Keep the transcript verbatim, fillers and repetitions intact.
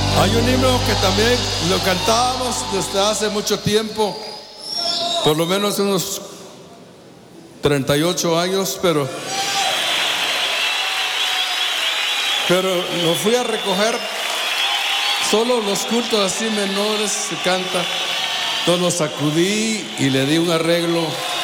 Hay un himno que también lo cantábamos desde hace mucho tiempo, por lo menos unos treinta y ocho años, pero, pero lo fui a recoger. Solo los cultos así menores se canta. Entonces lo sacudí y le di un arreglo